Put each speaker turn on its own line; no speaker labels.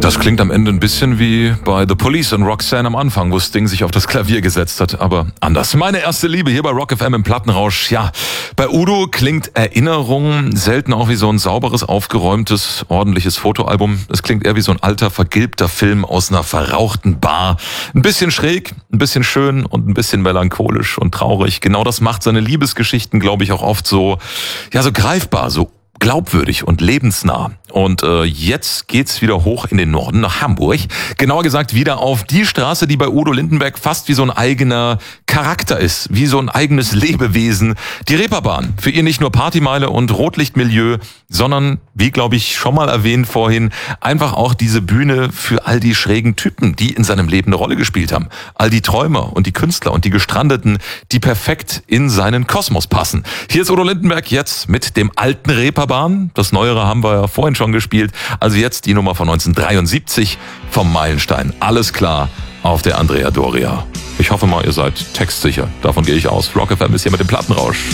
Das klingt am Ende ein bisschen wie bei The Police und Roxanne am Anfang, wo Sting sich auf das Klavier gesetzt hat, aber anders. Meine erste Liebe hier bei Rock FM im Plattenrausch. Ja, bei Udo klingt Erinnerung selten auch wie so ein sauberes, aufgeräumtes, ordentliches Fotoalbum. Es klingt eher wie so ein alter, vergilbter Film aus einer verrauchten Bar. Ein bisschen schräg, ein bisschen schön und ein bisschen melancholisch und traurig. Genau das macht seine Liebesgeschichten, glaube ich, auch oft so, ja, so greifbar, so glaubwürdig und lebensnah. Und jetzt geht's wieder hoch in den Norden, nach Hamburg. Genauer gesagt wieder auf die Straße, die bei Udo Lindenberg fast wie so ein eigener Charakter ist, wie so ein eigenes Lebewesen. Die Reeperbahn, für ihn nicht nur Partymeile und Rotlichtmilieu, sondern, wie glaube ich schon mal erwähnt vorhin, einfach auch diese Bühne für all die schrägen Typen, die in seinem Leben eine Rolle gespielt haben. All die Träumer und die Künstler und die Gestrandeten, die perfekt in seinen Kosmos passen. Hier ist Udo Lindenberg jetzt mit dem alten Reeperbahn. Das Neuere haben wir ja vorhin schon gespielt. Also jetzt die Nummer von 1973 vom Meilenstein. Alles klar auf der Andrea Doria. Ich hoffe mal, ihr seid textsicher. Davon gehe ich aus. Rock FM ist hier mit dem Plattenrausch.